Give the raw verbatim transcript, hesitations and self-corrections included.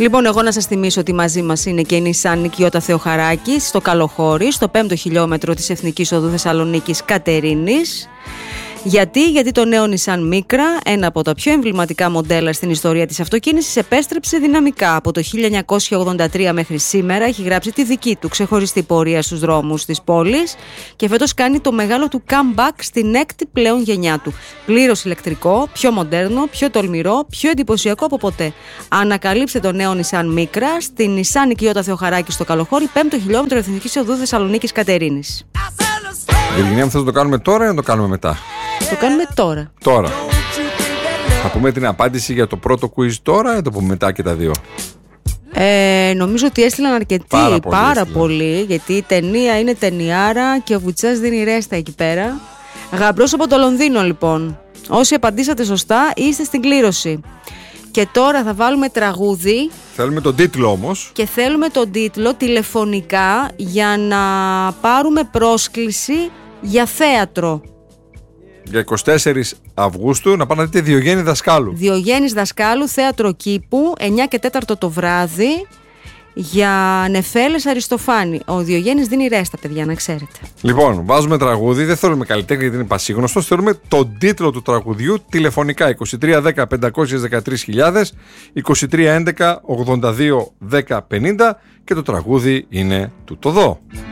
Λοιπόν, εγώ να σας θυμίσω ότι μαζί μας είναι και η Nissan Νικιώτα Θεοχαράκη στο Καλοχώρι, στο πέμπτο χιλιόμετρο της Εθνικής Οδού Θεσσαλονίκης Κατερίνης. Γιατί, γιατί το νέο Nissan Micra, ένα από τα πιο εμβληματικά μοντέλα στην ιστορία της αυτοκίνησης, επέστρεψε δυναμικά. Από το χίλια εννιακόσια ογδόντα τρία μέχρι σήμερα έχει γράψει τη δική του ξεχωριστή πορεία στους δρόμους της πόλης και φέτος κάνει το μεγάλο του comeback στην έκτη πλέον γενιά του. Πλήρως ηλεκτρικό, πιο μοντέρνο, πιο τολμηρό, πιο εντυπωσιακό από ποτέ. Ανακαλύψτε το νέο Nissan Micra στην Nissan Νικιώτα Θεοχαράκη στο Καλοχώρι, πέμπτο χιλιόμετρο Εθνικής Οδού Θεσσαλονίκης Κατερίνης. Βιργινία, θα το κάνουμε τώρα ή να το κάνουμε μετά? Το κάνουμε τώρα. Τώρα. Θα πούμε την απάντηση για το πρώτο quiz τώρα ή το πούμε μετά και τα δύο? Ε, νομίζω ότι έστειλαν αρκετοί, πάρα, πολύ, πάρα πολύ, γιατί η ταινία είναι ταινιάρα και ο Βουτσάς δίνει ρέστα εκεί πέρα. Γαμπρός από το Λονδίνο λοιπόν. Όσοι απαντήσατε σωστά είστε στην κλήρωση. Και τώρα θα βάλουμε τραγούδι. Θέλουμε τον τίτλο όμως. Και θέλουμε τον τίτλο τηλεφωνικά για να πάρουμε πρόσκληση για θέατρο. Για εικοστή τέταρτη Αυγούστου να πάνε να δείτε Διογέννη Δασκάλου. Διογέννης Δασκάλου, θέατρο Κήπου, εννιά και τέσσερα το βράδυ, για Νεφέλες Αριστοφάνη. Ο Διογέννης δίνει ρέστα, παιδιά, να ξέρετε. Λοιπόν, βάζουμε τραγούδι, δεν θέλουμε καλλιτέχνη γιατί είναι πασίγνωστο. Θέλουμε τον τίτλο του τραγουδιού τηλεφωνικά. είκοσι τρία δέκα πεντακόσιες δεκατρείς χιλιάδες, είκοσι τρία έντεκα ογδόντα δύο δέκα πενήντα και το τραγούδι είναι του το δω.